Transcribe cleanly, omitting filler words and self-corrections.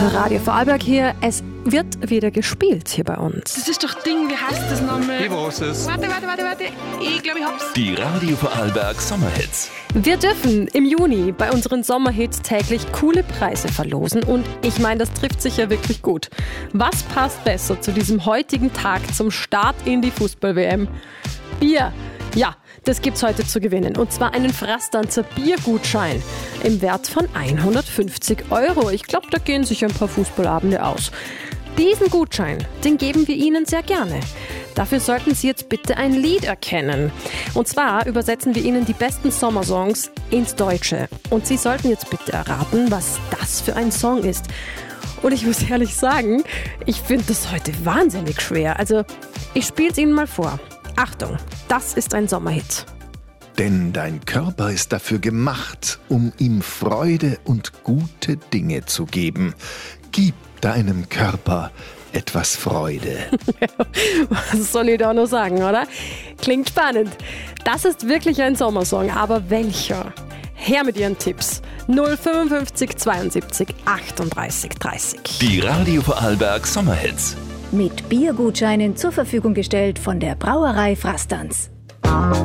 Radio Vorarlberg hier. Es wird wieder gespielt hier bei uns. Das ist doch Ding, wie heißt das nochmal? Ich weiß es. Warte. Ich glaube, ich hab's. Die Radio Vorarlberg Sommerhits. Wir dürfen im Juni bei unseren Sommerhits täglich coole Preise verlosen und ich meine, das trifft sich ja wirklich gut. Was passt besser zu diesem heutigen Tag zum Start in die Fußball-WM? Bier. Ja, das gibt's heute zu gewinnen. Und zwar einen Frastanzer Biergutschein im Wert von 150 €. Ich glaube, da gehen sich ein paar Fußballabende aus. Diesen Gutschein, den geben wir Ihnen sehr gerne. Dafür sollten Sie jetzt bitte ein Lied erkennen. Und zwar übersetzen wir Ihnen die besten Sommersongs ins Deutsche. Und Sie sollten jetzt bitte erraten, was das für ein Song ist. Und ich muss ehrlich sagen, ich finde das heute wahnsinnig schwer. Also, ich spiele es Ihnen mal vor. Achtung, das ist ein Sommerhit. Denn dein Körper ist dafür gemacht, um ihm Freude und gute Dinge zu geben. Gib deinem Körper etwas Freude. Was soll ich da noch sagen, oder? Klingt spannend. Das ist wirklich ein Sommersong, aber welcher? Her mit Ihren Tipps. 055 72 38 30. Die Radio Vorarlberg Sommerhits. Mit Biergutscheinen zur Verfügung gestellt von der Brauerei Frastanz.